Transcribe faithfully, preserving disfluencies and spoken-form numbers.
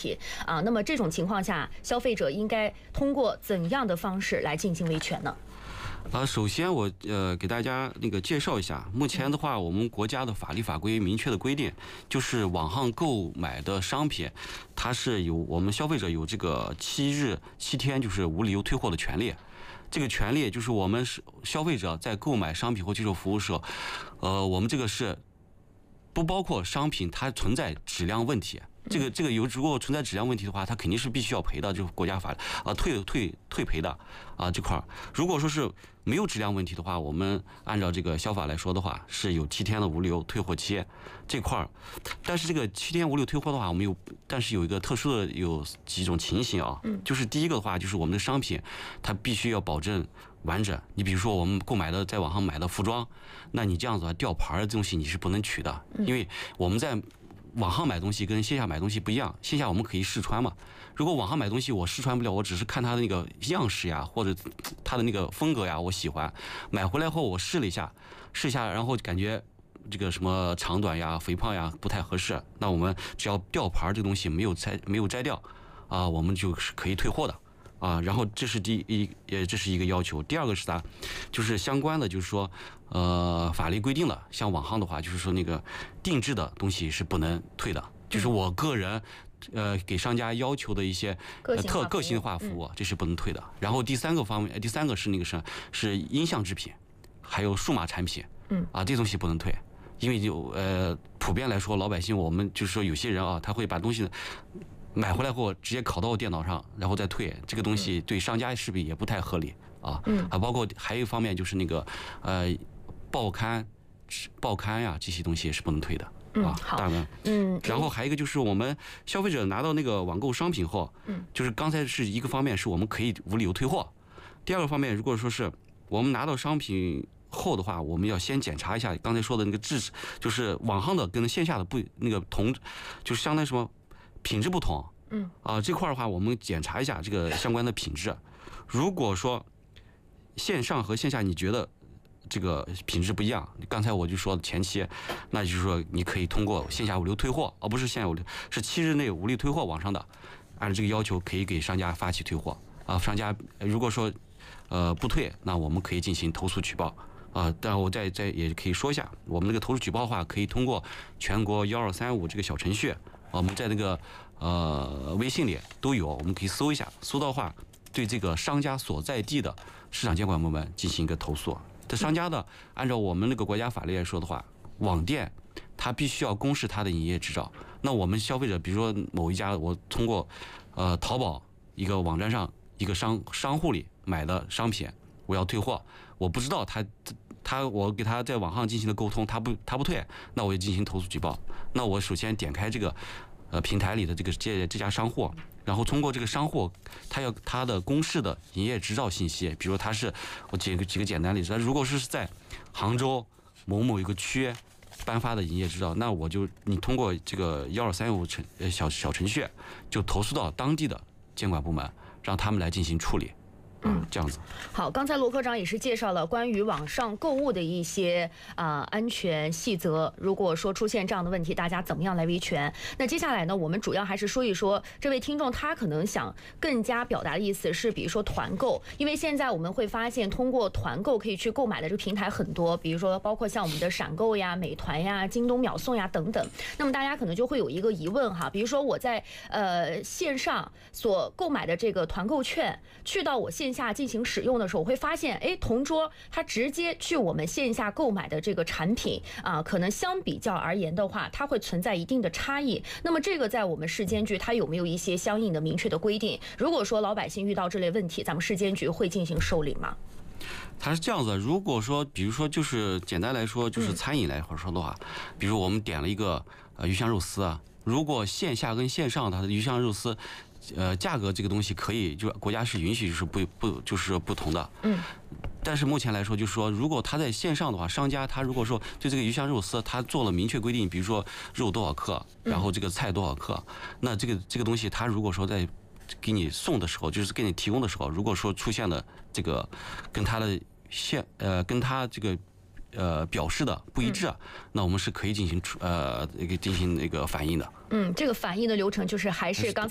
题啊。那么这种情况下，消费者应该通过怎样的方式来进行维权呢？ 啊，首先我呃给大家那个介绍一下，目前的话，我们国家的法律法规明确的规定，就是网上购买的商品，它是有我们消费者有这个七日七天就是无理由退货的权利。这个权利就是我们是消费者在购买商品或接受服务时候，呃，我们这个是不包括商品它存在质量问题。这个这个有如果存在质量问题的话，它肯定是必须要赔的，就是国家法啊退退退赔的啊这块儿。如果说是没有质量问题的话，我们按照这个消法来说的话，是有七天的无理由退货期这块儿。但是这个七天无理由退货的话，我们有但是有一个特殊的有几种情形啊，就是第一个的话，就是我们的商品它必须要保证完整。你比如说我们购买的在网上买的服装，那你这样子掉牌的东西你是不能取的，因为我们在网上买东西跟线下买东西不一样，线下我们可以试穿嘛。如果网上买东西我试穿不了，我只是看它的那个样式呀，或者它的那个风格呀，我喜欢，买回来后我试了一下，试一下，然后感觉这个什么长短呀、肥胖呀不太合适，那我们只要吊牌这个东西没有摘没有摘掉啊，我们就是可以退货的。啊，然后这是第一，呃，这是一个要求。第二个是啥？就是相关的，就是说，呃，法律规定了，像网上的话，就是说那个定制的东西是不能退的，就是我个人，呃，给商家要求的一些呃特个性化服务，这是不能退的。然后第三个方面，第三个是那个是是音像制品，还有数码产品，嗯，啊，这东西不能退，因为就呃，普遍来说，老百姓我们就是说有些人啊，他会把东西买回来后直接拷到电脑上，然后再退，这个东西对商家是不是也不太合理啊？嗯，啊，包括还有一方面就是那个呃报刊、报刊呀这些东西也是不能退的啊。当然，嗯，然后还有一个就是我们消费者拿到那个网购商品后，嗯，就是刚才是一个方面是我们可以无理由退货，第二个方面如果说是我们拿到商品后的话，我们要先检查一下刚才说的那个质，就是网上的跟线下的不那个同，就是相当于什么。品质不同，嗯啊，这块的话，我们检查一下这个相关的品质。如果说线上和线下你觉得这个品质不一样，刚才我就说前期，那就是说你可以通过线下无理由退货，而不是线下无理由，是七日内无理由退货网上的，按照这个要求可以给商家发起退货啊。商家如果说呃不退，那我们可以进行投诉举报。啊，当然我再再也可以说一下，我们这个投诉举报的话，可以通过全国幺二三五这个小程序，我们在那个呃微信里都有，我们可以搜一下，搜到的话，对这个商家所在地的市场监管部门进行一个投诉。这商家的，按照我们那个国家法律来说的话，网店它必须要公示它的营业执照。那我们消费者，比如说某一家，我通过呃淘宝一个网站上一个商商户里买的商品，我要退货，我不知道他。他我给他在网上进行了沟通，他不他不退，那我就进行投诉举报。那我首先点开这个呃平台里的这个这这家商户，然后通过这个商户，他要他的公示的营业执照信息，比如他是我举个举个简单例子，如果是在杭州某某一个区颁发的营业执照，那我就你通过这个幺二三五程呃小小程序就投诉到当地的监管部门，让他们来进行处理。嗯，这样子。 好，刚才罗科长也是介绍了关于网上购物的一些啊、呃、安全细则。如果说出现这样的问题，大家怎么样来维权？那接下来呢，我们主要还是说一说这位听众他可能想更加表达的意思是，比如说团购，因为现在我们会发现，通过团购可以去购买的这个平台很多，比如说包括像我们的闪购呀、美团呀、京东秒送呀等等。那么大家可能就会有一个疑问哈，比如说我在呃线上所购买的这个团购券，去到我线下进行使用的时候，我会发现，哎，同桌它直接去我们线下购买的这个产品啊、呃，可能相比较而言的话，它会存在一定的差异。那么这个在我们市监局它有没有一些相应的明确的规定？如果说老百姓遇到这类问题，咱们市监局会进行受理吗？ 它是这样子，如果说，比如说，就是简单来说，就是餐饮来说的话，嗯、比如我们点了一个呃鱼香肉丝啊，如果线下跟线上它的鱼香肉丝。呃，价格这个东西可以，就国家是允许，就是不不就是不同的。嗯。但是目前来说，就是说，如果他在线上的话，商家他如果说对这个鱼香肉丝，他做了明确规定，比如说肉多少克，然后这个菜多少克，嗯、那这个这个东西，他如果说在给你送的时候，就是给你提供的时候，如果说出现了这个跟他的线呃跟他这个。呃，表示的不一致，嗯、那我们是可以进行呃一个进行那个反映的。 嗯，这个反映的流程就是还是刚才。